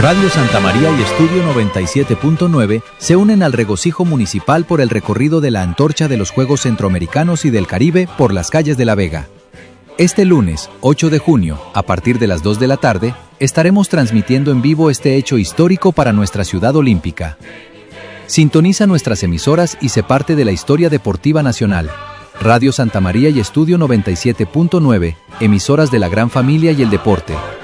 Radio Santa María y Estudio 97.9 se unen al regocijo municipal por el recorrido de la antorcha de los Juegos Centroamericanos y del Caribe por las calles de La Vega. Este lunes, 8 de junio, a partir de las 2 de la tarde, estaremos transmitiendo en vivo este hecho histórico para nuestra ciudad olímpica. Sintoniza nuestras emisoras y sé parte de la historia deportiva nacional. Radio Santa María y Estudio 97.9, emisoras de la gran familia y el deporte.